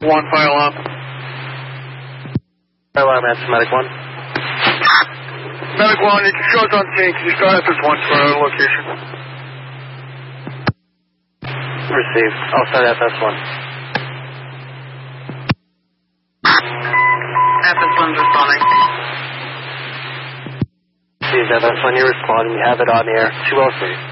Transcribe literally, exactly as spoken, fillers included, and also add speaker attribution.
Speaker 1: One, fire alarm.
Speaker 2: Fire alarm, answer Medic one.
Speaker 1: Medic one, it shows on scene. Can you start F S one for our location?
Speaker 2: Received. I'll start F S one.
Speaker 3: F S one's responding.
Speaker 2: Received F S one, you're responding. You have it on air. two oh three.